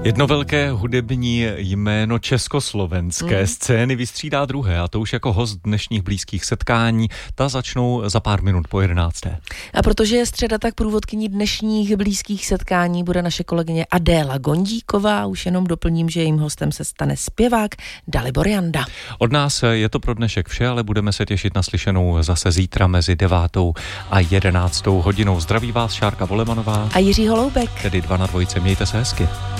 Jedno velké hudební jméno československé scény vystřídá druhé, a to už jako host dnešních blízkých setkání. Ta začnou za pár minut po 11. A protože je středa, tak průvodkyní dnešních blízkých setkání bude naše kolegyně Adéla Gondíková. Už jenom doplním, že jejím hostem se stane zpěvák Dalibor Janda. Od nás je to pro dnešek vše, ale budeme se těšit na slyšenou zase zítra mezi 9. a 11. hodinou. Zdraví vás Šárka Volemanová a Jiří Holoubek. Tedy 2 na 2. Mějte se hezky.